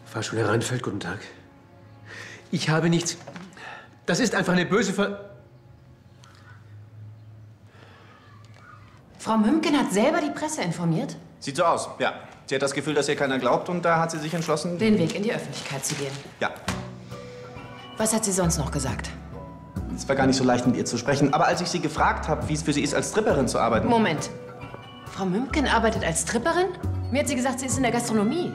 Fahrschule Rheinfeld, guten Tag. Ich habe nichts... Das ist einfach eine böse Frau Mümken hat selber die Presse informiert? Sieht so aus, ja. Sie hat das Gefühl, dass ihr keiner glaubt und da hat sie sich entschlossen... Den Weg in die Öffentlichkeit zu gehen. Ja. Was hat sie sonst noch gesagt? Es war gar nicht so leicht, mit ihr zu sprechen. Aber als ich sie gefragt habe, wie es für sie ist, als Stripperin zu arbeiten... Moment. Frau Mümken arbeitet als Stripperin? Mir hat sie gesagt, sie ist in der Gastronomie.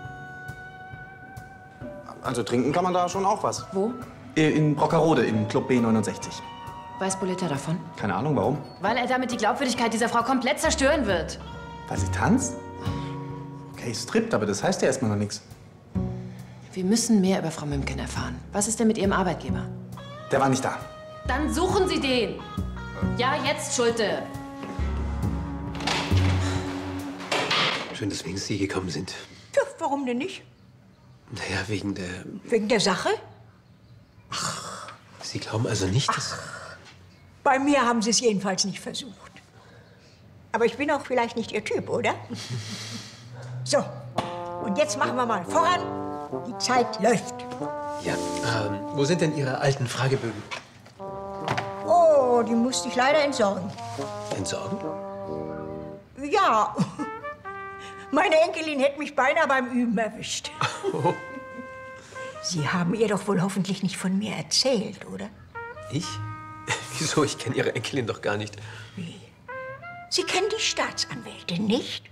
Also trinken kann man da schon auch was. Wo? In Brockerode, im Club B69. Weiß Boletta davon? Keine Ahnung, warum? Weil er damit die Glaubwürdigkeit dieser Frau komplett zerstören wird. Weil sie tanzt? Okay, strippt, aber das heißt ja erstmal noch nichts. Wir müssen mehr über Frau Mümken erfahren. Was ist denn mit ihrem Arbeitgeber? Der war nicht da. Dann suchen Sie den. Ja, jetzt, Schulte. Schön, dass wenigstens Sie gekommen sind. Tja, warum denn nicht? Naja, wegen der... Wegen der Sache? Sie glauben also nicht, dass... Bei mir haben Sie es jedenfalls nicht versucht. Aber ich bin auch vielleicht nicht Ihr Typ, oder? So, und jetzt machen wir mal voran. Die Zeit läuft. Ja, wo sind denn Ihre alten Fragebögen? Oh, die musste ich leider entsorgen. Entsorgen? Ja, meine Enkelin hätte mich beinahe beim Üben erwischt. Oh. Sie haben ihr doch wohl hoffentlich nicht von mir erzählt, oder? Ich? Wieso? Ich kenne Ihre Enkelin doch gar nicht. Wie? Sie kennen die Staatsanwältin nicht?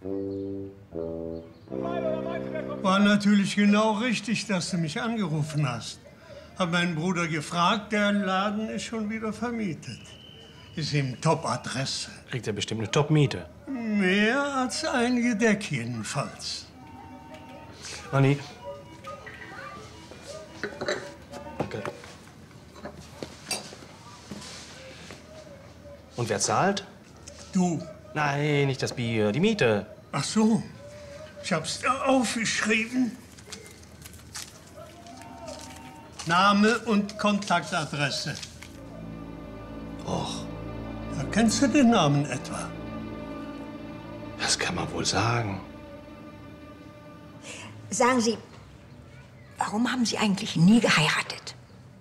War natürlich genau richtig, dass du mich angerufen hast. Hab meinen Bruder gefragt, der Laden ist schon wieder vermietet. Ist ihm Top-Adresse. Kriegt er bestimmt eine Top-Miete. Mehr als ein Gedeck jedenfalls. Anni. Danke. Und wer zahlt? Du. Nein, nicht das Bier, die Miete. Ach so. Ich hab's da aufgeschrieben. Name und Kontaktadresse. Och, Da kennst du den Namen etwa? das kann man wohl sagen. Sagen Sie, warum haben Sie eigentlich nie geheiratet?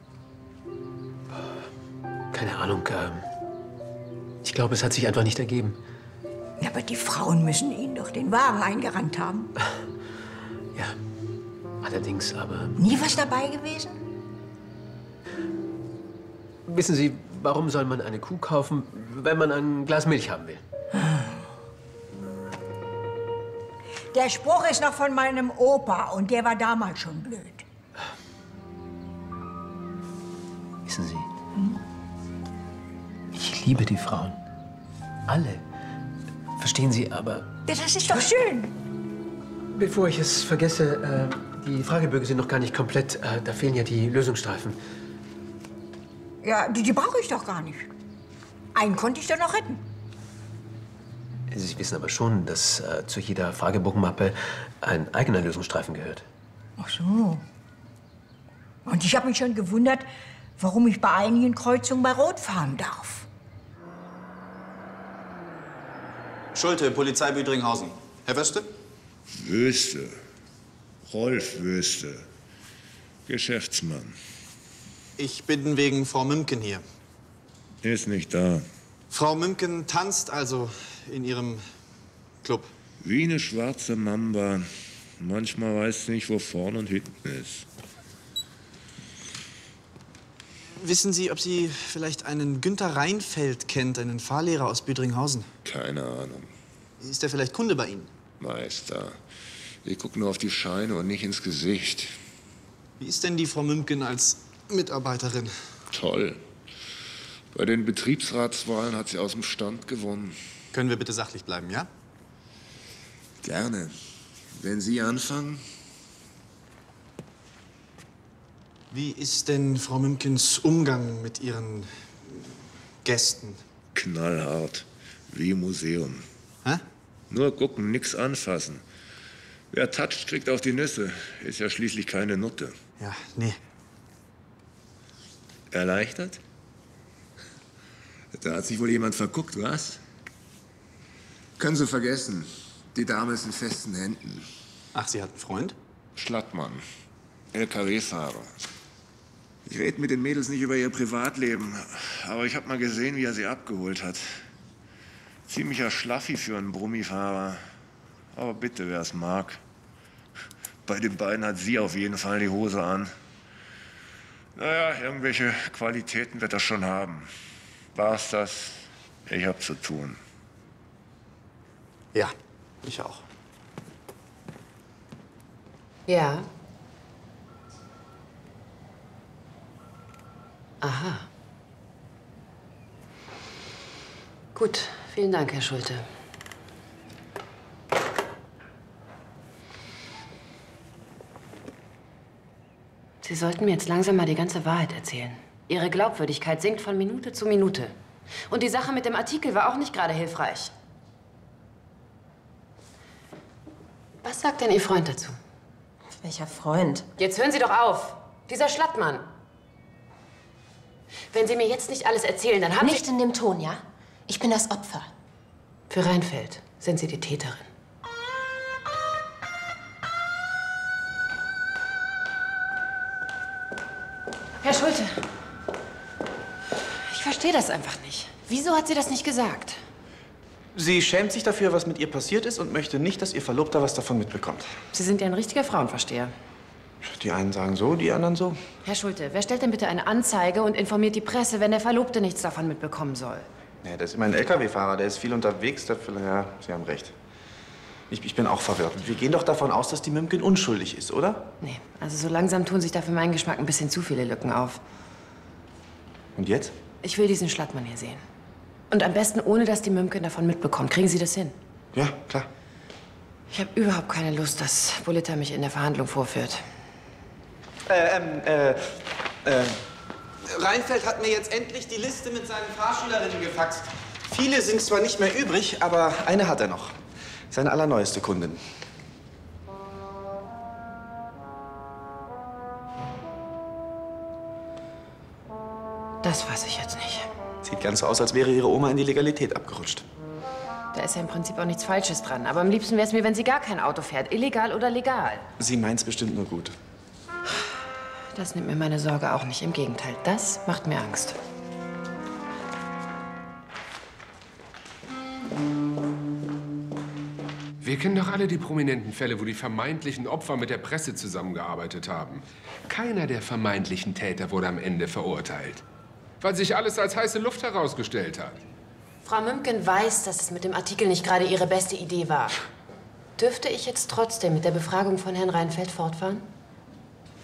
Keine Ahnung, ich glaube, es hat sich einfach nicht ergeben. Ja, aber die Frauen müssen Ihnen doch den Wagen eingerannt haben. Ja, allerdings, aber... Nie was dabei gewesen? Wissen Sie, warum soll man eine Kuh kaufen, wenn man ein Glas Milch haben will? Der Spruch ist noch von meinem Opa und der war damals schon blöd. Wissen Sie, ich liebe die Frauen. Alle. Verstehen Sie, aber... Ja, das ist doch schön. Bevor ich es vergesse, die Fragebögen sind noch gar nicht komplett. Da fehlen ja die Lösungsstreifen. Ja, die brauche ich doch gar nicht. Einen konnte ich doch noch retten. Sie wissen aber schon, dass zu jeder Fragebogenmappe ein eigener Lösungsstreifen gehört. Ach so. Und ich habe mich schon gewundert, warum ich bei einigen Kreuzungen bei Rot fahren darf. Schulte, Polizei Büdringhausen. Herr Wöste? Wöste. Rolf Wöste. Geschäftsmann. Ich bin wegen Frau Mümken hier. Ist nicht da. Frau Mümken tanzt also in ihrem Club. Wie eine schwarze Mamba. Manchmal weiß sie nicht, wo vorne und hinten ist. Wissen Sie, ob Sie vielleicht einen Günther Reinfeld kennt, einen Fahrlehrer aus Büdringhausen? Keine Ahnung. Ist er vielleicht Kunde bei Ihnen? Meister. Ich gucke nur auf die Scheine und nicht ins Gesicht. Wie ist denn die Frau Mümken als Mitarbeiterin? Toll. Bei den Betriebsratswahlen hat sie aus dem Stand gewonnen. Können wir bitte sachlich bleiben, ja? Gerne. Wenn Sie anfangen? Wie ist denn Frau Mümkens Umgang mit ihren Gästen? Knallhart. Wie im Museum. Hä? Nur gucken, nix anfassen. Wer toucht, kriegt auf die Nüsse. Ist ja schließlich keine Nutte. Ja, nee. Erleichtert? Da hat sich wohl jemand verguckt, was? Können Sie vergessen. Die Dame ist in festen Händen. Ach, sie hat einen Freund? Schlattmann, LKW-Fahrer. Ich rede mit den Mädels nicht über ihr Privatleben, aber ich habe mal gesehen, wie er sie abgeholt hat. Ziemlicher Schlaffi für einen Brummifahrer. Aber bitte, wer es mag. Bei den beiden hat sie auf jeden Fall die Hose an. Naja, irgendwelche Qualitäten wird er schon haben. War's das? Ich hab zu tun. Ja, ich auch. Ja. Aha. Gut, vielen Dank, Herr Schulte. Sie sollten mir jetzt langsam mal die ganze Wahrheit erzählen. Ihre Glaubwürdigkeit sinkt von Minute zu Minute. Und die Sache mit dem Artikel war auch nicht gerade hilfreich. Was sagt denn Ihr Freund dazu? Welcher Freund? Jetzt hören Sie doch auf. Dieser Schlattmann. Wenn Sie mir jetzt nicht alles erzählen, dann haben Nicht in dem Ton, ja? Ich bin das Opfer. Für Reinfeld sind Sie die Täterin. Herr Schulte, ich verstehe das einfach nicht. Wieso hat sie das nicht gesagt? Sie schämt sich dafür, was mit ihr passiert ist und möchte nicht, dass ihr Verlobter was davon mitbekommt. Sie sind ja ein richtiger Frauenversteher. Die einen sagen so, die anderen so. Herr Schulte, wer stellt denn bitte eine Anzeige und informiert die Presse, wenn der Verlobte nichts davon mitbekommen soll? Ja, das ist immer ein LKW-Fahrer, der ist viel unterwegs. Ja, Sie haben recht. Ich bin auch verwirrt. Wir gehen doch davon aus, dass die Mümken unschuldig ist, oder? Nee, also so langsam tun sich da für meinen Geschmack ein bisschen zu viele Lücken auf. Und jetzt? Ich will diesen Schlattmann hier sehen. Und am besten, ohne dass die Mümken davon mitbekommen. Kriegen Sie das hin? Ja, klar. Ich habe überhaupt keine Lust, dass Bolita mich in der Verhandlung vorführt. Reinfeld hat mir jetzt endlich die Liste mit seinen Fahrschülerinnen gefaxt. Viele sind zwar nicht mehr übrig, aber eine hat er noch. Seine allerneueste Kundin. Das weiß ich jetzt nicht. Sieht ganz so aus, als wäre ihre Oma in die Legalität abgerutscht. Da ist ja im Prinzip auch nichts Falsches dran. Aber am liebsten wäre es mir, wenn sie gar kein Auto fährt. Illegal oder legal. Sie meint's bestimmt nur gut. Das nimmt mir meine Sorge auch nicht. Im Gegenteil, das macht mir Angst. Wir kennen doch alle die prominenten Fälle, wo die vermeintlichen Opfer mit der Presse zusammengearbeitet haben. Keiner der vermeintlichen Täter wurde am Ende verurteilt, weil sich alles als heiße Luft herausgestellt hat. Frau Mümken weiß, dass es mit dem Artikel nicht gerade ihre beste Idee war. Dürfte ich jetzt trotzdem mit der Befragung von Herrn Reinfeld fortfahren?